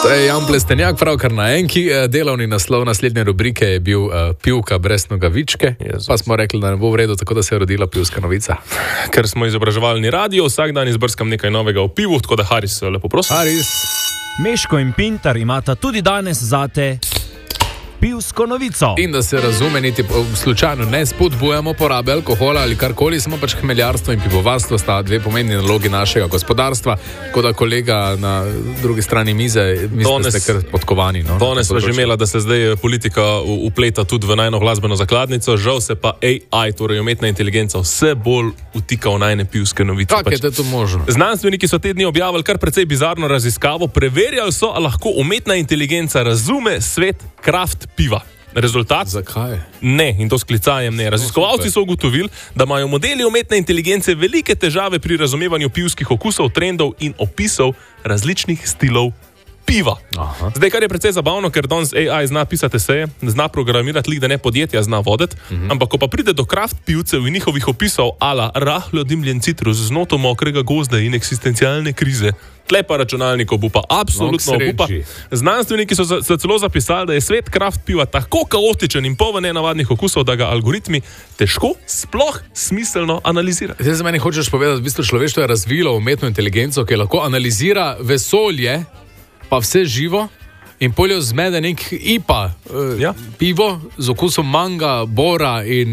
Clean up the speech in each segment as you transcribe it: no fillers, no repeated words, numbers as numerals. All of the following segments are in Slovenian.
To je Jan Plestenjak, pravkar na Enki. Delovni naslov naslednje rubrike je bil Pivka brez nogavičke. Pa smo rekli, da ne bo v redu, tako da se je rodila pivska novica. Ker smo izobraževalni radio, vsak dan izbrskam nekaj novega o pivu, tako da Haris, lepo prosim. Haris. Meško in Pintar imata tudi danes zate pivsko novico. In da se razume, niti slučajno ne spodbujamo porabe alkohola ali karkoli, samo pač hmeljarstvo in pivovarstvo sta dve pomembni nalogi našega gospodarstva, kot da kolega na drugi strani mize, mislim, da ste kar podkovani. No? Danes smo že imela, da se zdaj politika upleta tudi v najno glasbeno zakladnico, žal se pa AI, torej umetna inteligenca, vse bolj utika v najne pivske novice. Kako je to možno? Znanstveniki so te dni objavili kar precej bizarno raziskavo, preverjali so, ali lahko umetna inteligenca razume svet kraft piva. Rezultat? Zakaj? Ne, in to s klicajem ne. Raziskovalci so ugotovili, da imajo modeli umetne inteligence velike težave pri razumevanju pivskih okusov, trendov in opisov različnih stilov piva. Aha. Zdaj, kar je precej zabavno, ker danes AI zna pisati eseje, zna programirati lik, da ne podjetja zna voditi, ampak ko pa pride do kraft pivcev in njihovih opisov ala rahlo dimljen citrus z noto mokrega gozda in eksistencialne krize, tle pa računalnik obupa, absolutno obupa. Znanstveniki so celo zapisali, da je svet kraft piva tako kaotičen in poln nenavadnih okusov, da ga algoritmi težko sploh smiselno analizirajo. Zdaj za meni hočeš povedati, v bistvu človeštvo je razvilo umetno inteligenco, ki lahko analizira vesolje, pa vse živo, in poljo zmede nek IPA pivo z okusom manga, bora in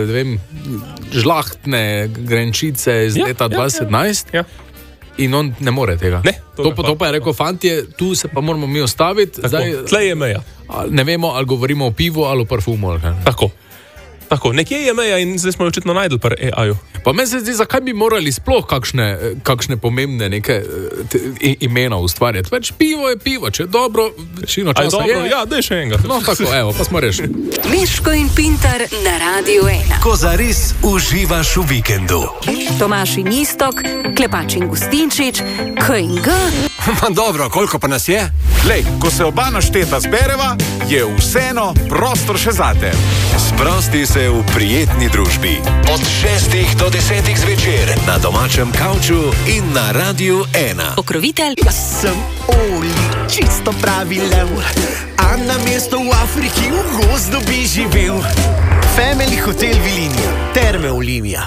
žlahtne grenčice iz leta 2017. Ja. In on ne more tega. Ne, to pa je rekel, fantje, tu se pa moramo mi ostaviti. Tle je meja. Ne vemo, ali govorimo o pivu ali o parfumu. Tako, nekje je meja in zdaj smo jo očitno najdel pri AI-ju. Pa meni se zdi, zakaj bi morali sploh kakšne pomembne neke imena ustvarjati. Več pivo je pivo, če je dobro, večino časa je. Ja, daj še enega. No, tako, evo, pa smo rešili. Meško in Pintar na Radio 1. Ko zares uživaš v vikendu. Tomaž in Istok, Klepač in Gustinčič, K in G. Dobro, koliko pa nas je? Lej, ko se oba našteta zbereva, je vseeno prostor še zate. Sprosti se v prijetni družbi. Od 6 do 10 zvečer na domačem kavču in na Radiu 1. Pokrovitelj. Jaz sem Oli, čisto pravi lev, a na mesto v Afriki v gozdu bi živel. Family Hotel Vilinija, Terme Olimija.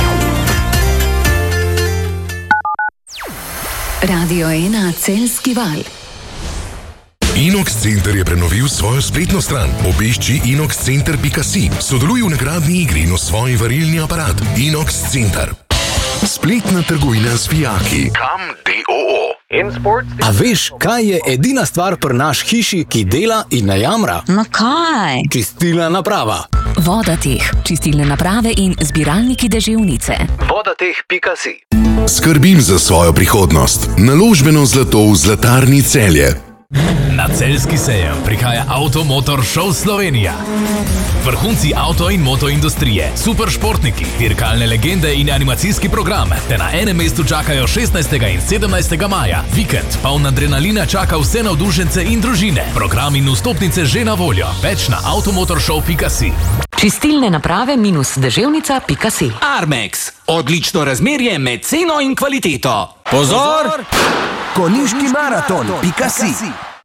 Radio 1 Celjski val. Inox Center je prenovil svojo spletno stran. Obišči inoxcenter.si. Sodeluj v nagradni igri in osvoji varilni aparat. Inox Center. Spletna trgovina z fijaki. Kam DOO. A veš, kaj je edina stvar pri naš hiši, ki dela in ne jamra? No kaj? Čistilna naprava. Vodateh, čistilne naprave in zbiralniki deževnice. Vodateh.si. Skrbim za svojo prihodnost. Naložbeno zlato v Zlatarni Celje. Na celjski sejem prihaja Avtomotor Show Slovenija. Vrhunci avto in moto industrije, superšportniki, dirkalne legende in animacijski program te na enem mestu čakajo 16. in 17. maja. Vikend poln adrenalina čaka vse navdušence in družine. Program in vstopnice že na voljo. Več na automotorshow.si. Čistilne naprave -deževnica.si. Armex. Odlično razmerje med ceno in kvaliteto. Pozor! Konjiški maraton.si.